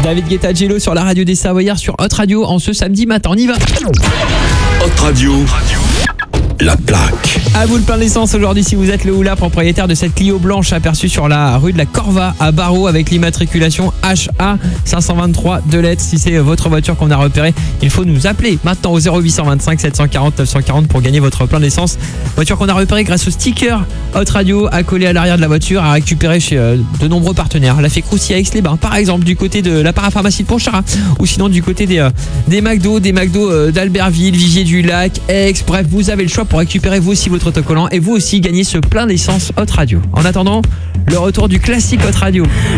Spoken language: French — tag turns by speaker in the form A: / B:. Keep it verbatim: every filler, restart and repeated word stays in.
A: David Guetta, Jello sur la radio des Savoyards sur Hot Radio en ce samedi matin. On y va.
B: Hot Radio. La plaque.
A: À vous le plein d'essence aujourd'hui si vous êtes le ou la propriétaire de cette Clio blanche aperçue sur la rue de la Corva à Barreau avec l'immatriculation H A cinq cent vingt-trois deux lettres. Si c'est votre voiture qu'on a repérée, il faut nous appeler maintenant au zéro huit cent vingt-cinq sept cent quarante neuf cent quarante pour gagner votre plein d'essence. Voiture qu'on a repérée grâce au sticker Hot Radio accolé à l'arrière de la voiture, à récupérer chez euh, de nombreux partenaires. La Fécroussi à Aix-les-Bains par exemple, du côté de la parapharmacie de Pontcharrat, ou sinon du côté des, euh, des McDo, des McDo euh, d'Albertville, Vivier du Lac, Aix. Bref, vous avez le choix pour récupérer vous aussi votre autocollant et vous aussi gagner ce plein d'essence Hot Radio. En attendant, le retour du classique Hot Radio.